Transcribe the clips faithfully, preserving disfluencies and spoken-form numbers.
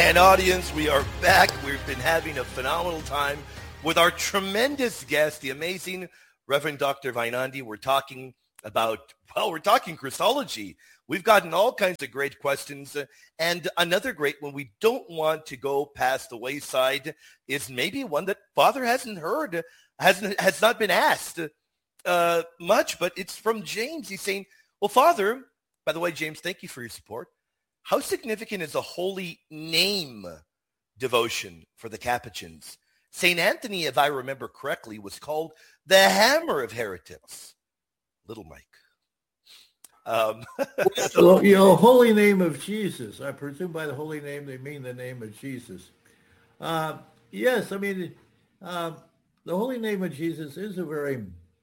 And audience, we are back. We've been having a phenomenal time with our tremendous guest, the amazing Reverend Doctor Vainandi. We're talking about, well, we're talking Christology. We've gotten all kinds of great questions. Uh, and another great one we don't want to go past the wayside is maybe one that Father hasn't heard, hasn't has not been asked uh, much, but it's from James. He's saying, well, Father, by the way, James, thank you for your support. How significant is the holy name devotion for the Capuchins? Saint Anthony, if I remember correctly, was called the hammer of heretics. Little Mike. Um, well, you know, holy name of Jesus. I presume by the holy name they mean the name of Jesus. Uh, yes, I mean, uh, the holy name of Jesus is a very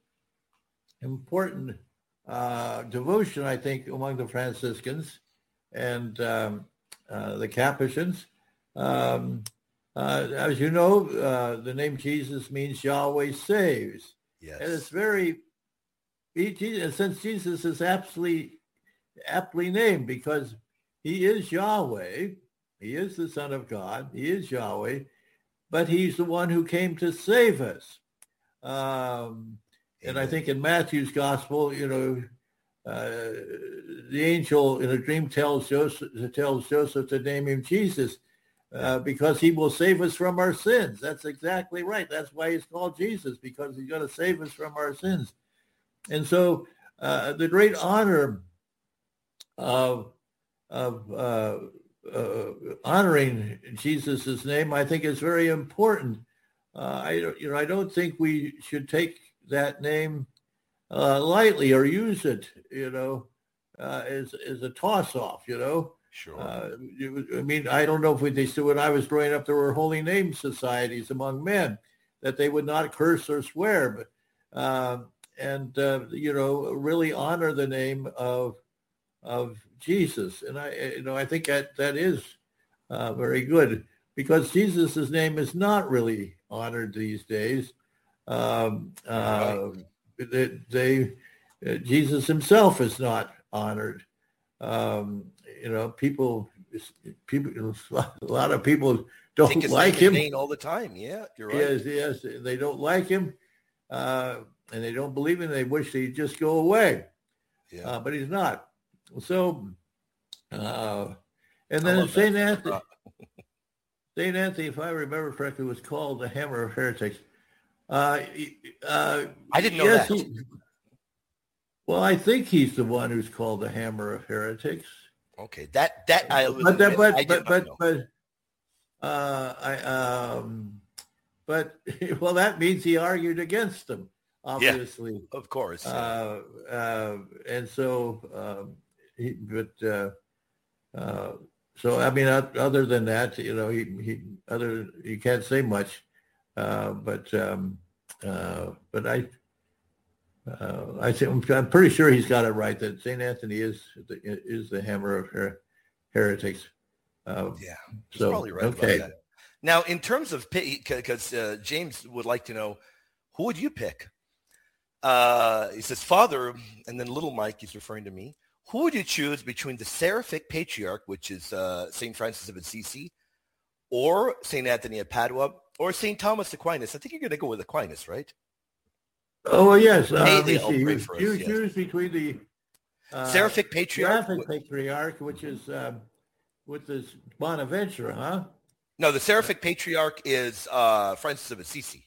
important uh, devotion, I think, among the Franciscans and um, uh, the Capuchins. Um, uh, as you know, uh, the name Jesus means Yahweh saves. Yes. And it's very, and since Jesus is aptly, aptly named because he is Yahweh, he is the Son of God, he is Yahweh, but he's the one who came to save us. Um, and I think in Matthew's gospel, you know, Uh, the angel in a dream tells Joseph, tells Joseph to name him Jesus uh, because he will save us from our sins. That's exactly right. That's why he's called Jesus, because he's going to save us from our sins. And so uh, the great honor of, of uh, uh, honoring Jesus' name, I think, is very important. Uh, I, you know, I don't think we should take that name Uh, lightly or use it, you know, uh, as as a toss-off, you know. Sure. Uh, I mean, I don't know if we, they still, when I was growing up, there were holy name societies among men that they would not curse or swear, but uh, and uh, you know, really honor the name of of Jesus. And I, you know, I think that that is uh, very good because Jesus' name is not really honored these days. Um, uh, right. They, they uh, Jesus himself is not honored. Um, you know, people, people, a lot of people don't like him all the time. Yeah, you're right. Yes, yes, they don't like him, uh, and they don't believe him. They wish he'd just go away. Yeah, uh, but he's not. So, uh, and then Saint Anthony, Saint Anthony, if I remember correctly, was called the hammer of heretics. Uh, uh, I didn't know yes, that. He, well, I think he's the one who's called the hammer of heretics. Okay, that that I but that, but I but but, but uh, I um, but well, that means he argued against them, obviously. Yeah, of course. Uh, uh, and so, um, he, but uh, uh, so I mean, other than that, you know, he he other you can't say much. Uh, but um, uh, but I uh, I think I'm pretty sure he's got it right that Saint Anthony is the, is the hammer of her, heretics. Uh, yeah, he's so, probably right okay. about that. Now, in terms of because uh, James would like to know, who would you pick? Uh, he says, Father, and then little Mike, he's referring to me. Who would you choose between the Seraphic Patriarch, which is uh, Saint Francis of Assisi, or Saint Anthony of Padua, or Saint Thomas Aquinas? I think you're going to go with Aquinas, right? Oh, well, yes. Uh, they, they see, you us, you yes. choose between the uh, Seraphic Patriarch? Seraphic Patriarch, which is uh, with this Bonaventure, huh? No, the Seraphic Patriarch is uh, Francis of Assisi.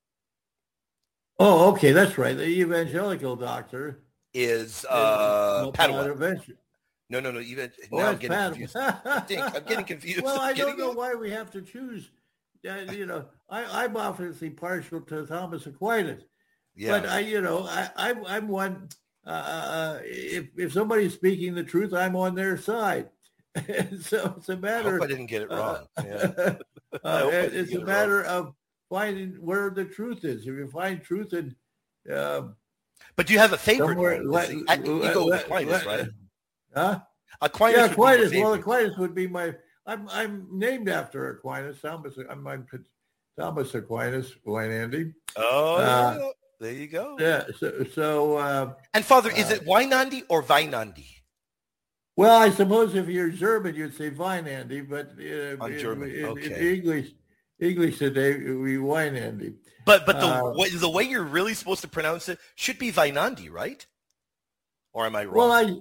Oh, okay, that's right. The evangelical doctor is uh, Padua. Bonaventure. No, no, no. Even oh, now I'm getting Padua. confused. I think I'm getting confused. Well, I don't know it? why we have to choose. Uh, you know, I, I'm obviously partial to Thomas Aquinas, yeah. but I, you know, I, I'm, I'm one. Uh, if if somebody's speaking the truth, I'm on their side. So it's a matter. I hope I didn't get it wrong. Uh, yeah. uh, it's a matter it of finding where the truth is. If you find truth in. Uh, but do you have a favorite? Let, you go with Aquinas, right? Huh? Aquinas. Yeah, Aquinas. Well, Aquinas would be my. I'm I'm named after Aquinas. Thomas. I'm, I'm Thomas Aquinas. Vainandi. Oh, uh, yeah. There you go. Yeah. So so. Uh, and Father, is uh, it Vainandi or Vainandi? Well, I suppose if you're German, you'd say Weinandy, but uh, I'm in, German. in, Okay. in English, English today we Weinandy. But but the Uh, way, the way you're really supposed to pronounce it should be Vainandi, right? Or am I wrong? well, I,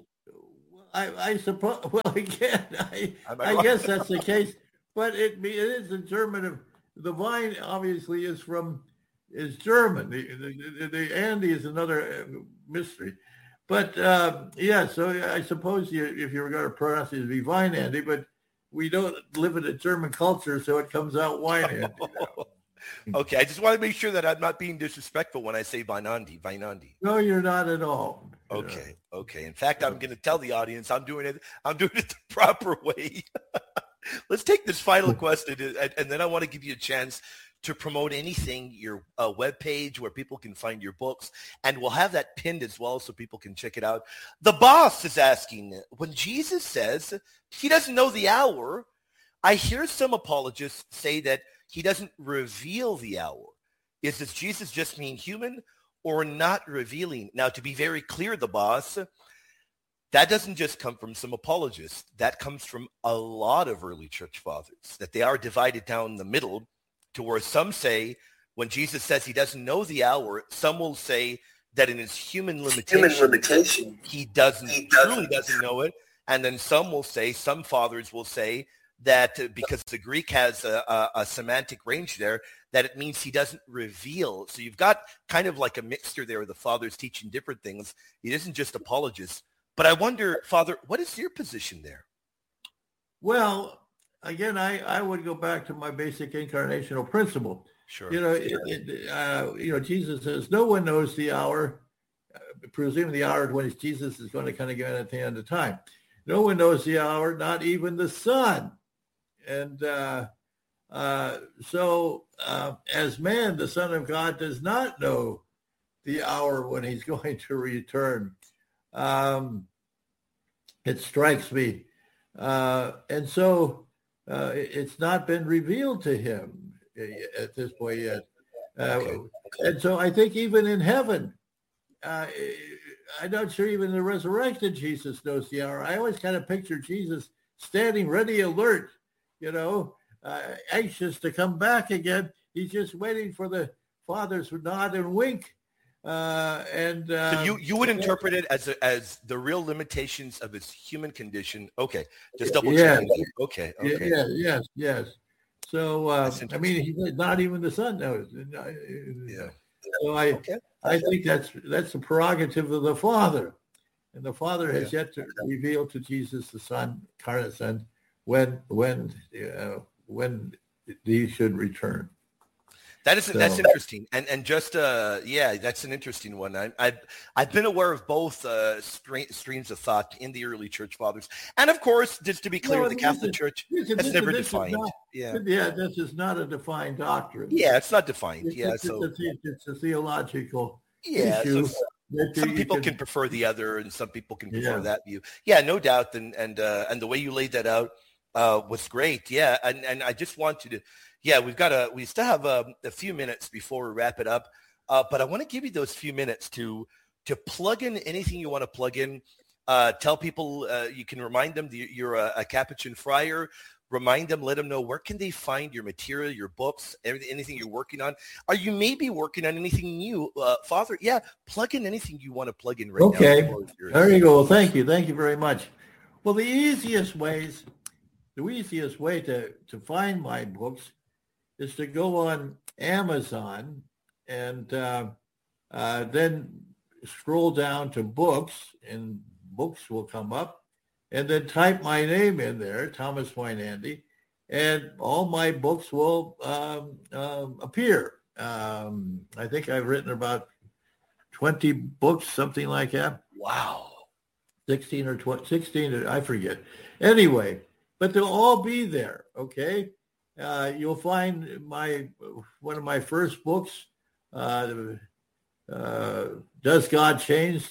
I, I suppose. Well, again, I, Am I I wrong? guess that's the case. But it, it is in German. Of the Wein obviously is from is German. The the, the Andy is another uh, mystery. But uh, yeah, so I suppose you, if you were going to pronounce it, it'd be Weinandy. But we don't live in a German culture, so it comes out Weinandy. Okay, I just want to make sure that I'm not being disrespectful when I say Vainandi. Vainandi. No, you're not at all. Okay, okay. In fact, I'm going to tell the audience I'm doing it. I'm doing it the proper way. Let's take this final question, and, and then I want to give you a chance to promote anything, your uh, webpage where people can find your books, and we'll have that pinned as well so people can check it out. The boss is asking, when Jesus says he doesn't know the hour, I hear some apologists say that he doesn't reveal the hour. Is this Jesus just being human or not revealing? Now, to be very clear, the boss, that doesn't just come from some apologists. That comes from a lot of early church fathers, that they are divided down the middle to where some say when Jesus says he doesn't know the hour, some will say that in his human limitation, human limitation he doesn't he truly doesn't know it. And then some will say, some fathers will say that uh, because the Greek has a, a, a semantic range there, that it means he doesn't reveal. So you've got kind of like a mixture there of the fathers teaching different things. He isn't just apologists. But I wonder, Father, what is your position there? Well, again, I, I would go back to my basic incarnational principle. Sure. You know, it, it, uh, you know, Jesus says, no one knows the hour, uh, presuming the hour when Jesus is going to kind of get at the end of time. No one knows the hour, not even the Son. And uh, uh, so uh, as man, the Son of God does not know the hour when he's going to return. Um, it strikes me. Uh, and so uh, it, it's not been revealed to him at this point yet. Uh, okay. And so I think even in heaven, uh, I'm not sure even the resurrected Jesus knows the hour. I always kind of picture Jesus standing ready, alert, you know, uh, anxious to come back again. He's just waiting for the Father's nod and wink. Uh, and uh, so you, you would interpret it as a, as the real limitations of his human condition. Okay, just double yeah. checking. Okay, okay. Yeah, yes, yes. So uh, I mean, he's not even the Son knows. Yeah. So I okay. I think that's that's the prerogative of the Father, and the Father has yeah. yet to reveal to Jesus the Son, incarnate Son, when when uh, when he should return. That is so. That's interesting, and and just uh yeah, that's an interesting one. I, I've I've been aware of both uh, stre- streams of thought in the early church fathers, and of course, just to be clear, no, the Catholic is, Church listen, has listen, never this defined. Not, yeah, yeah, this is not a defined doctrine. Yeah, it's not defined. It's, yeah, it's, so it's a, it's a theological yeah, issue. So some people can, can prefer the other, and some people can prefer yeah. that view. Yeah, no doubt, and and uh, and the way you laid that out uh, was great. Yeah, and and I just want you to. Yeah, we've got a, we still have a, a few minutes before we wrap it up, uh, but I want to give you those few minutes to to plug in anything you want to plug in. Uh, tell people, uh, you can remind them that you're a, a Capuchin friar. Remind them, let them know where can they find your material, your books, everything, anything you're working on. Are you maybe working on anything new, uh, Father? Yeah, plug in anything you want to plug in right okay. now. Okay, there you go. Well, thank you. Thank you very much. Well, the easiest ways, the easiest way to, to find my books is to go on Amazon and uh, uh, then scroll down to books, and books will come up, and then type my name in there, Thomas Weinandy, and all my books will um, um, appear. Um, I think I've written about twenty books, something like that. Wow. sixteen or twenty, sixteen, I forget. Anyway, but they'll all be there, okay? Uh, you'll find my one of my first books, uh, uh, Does God Change?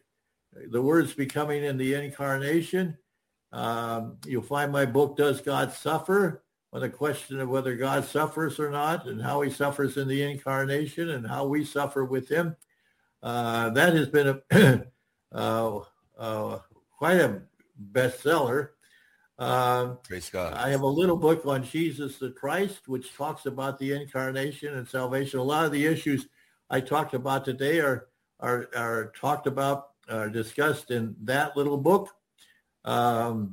The Words Becoming in the Incarnation. Um, you'll find my book, Does God Suffer? On the question of whether God suffers or not, and how he suffers in the Incarnation, and how we suffer with him. Uh, that has been a uh, uh, quite a bestseller. Um, Praise God. I have a little book on Jesus the Christ, which talks about the incarnation and salvation. A lot of the issues I talked about today are are, are talked about, are discussed in that little book. Um,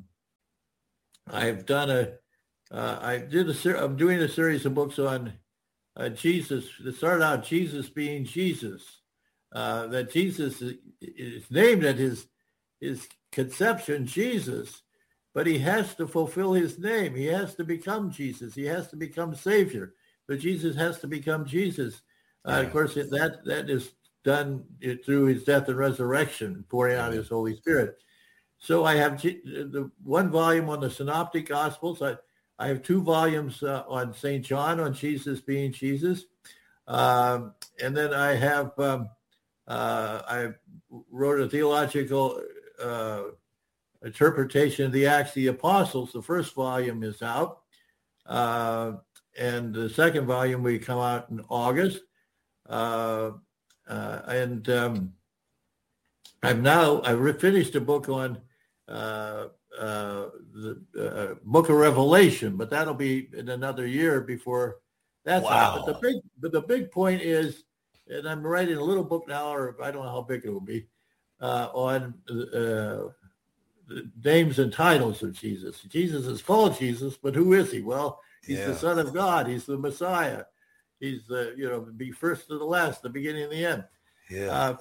I've done a, uh, I did a, ser- I'm doing a series of books on uh, Jesus. It started out Jesus being Jesus. Uh, that Jesus is, is named at his his conception, Jesus, but he has to fulfill his name. He has to become Jesus. He has to become Savior. But Jesus has to become Jesus. Uh, yeah. Of course, that that is done through his death and resurrection, pouring out his Holy Spirit. So I have the one volume on the Synoptic Gospels. I, I have two volumes uh, on Saint John, on Jesus being Jesus. Um, and then I have, um, uh, I wrote a theological uh, interpretation of the Acts of the Apostles. The first volume is out. Uh, and the second volume will come out in August. Uh, uh, and um, I've now, I've finished a book on uh, uh, the uh, Book of Revelation, but that'll be in another year before that's wow. out. But the big, but the big point is, and I'm writing a little book now, or I don't know how big it will be, uh, on uh, the names and titles of Jesus. Jesus is called Jesus, but who is he? Well, he's yeah. the Son of God. He's the Messiah. He's the, you know, be first to the last, the beginning and the end. Yeah. Uh,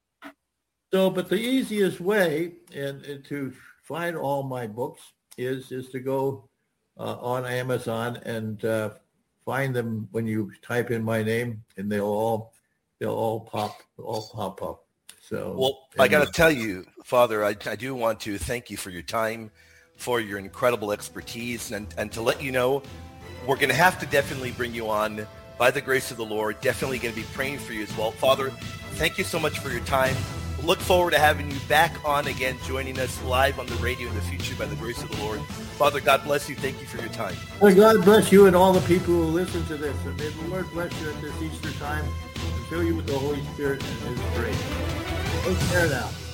so, but the easiest way and, and to find all my books is is to go uh, on Amazon and uh, find them when you type in my name, and they'll all they'll all pop all pop up. So, well, I got to tell you, Father, I, I do want to thank you for your time, for your incredible expertise, and and to let you know, we're going to have to definitely bring you on. By the grace of the Lord, definitely going to be praying for you as well. Father, thank you so much for your time. Look forward to having you back on again, joining us live on the radio in the future by the grace of the Lord. Father, God bless you. Thank you for your time. Well, God bless you and all the people who listen to this. And may the Lord bless you at this Easter time and fill you with the Holy Spirit and his grace. Take care now.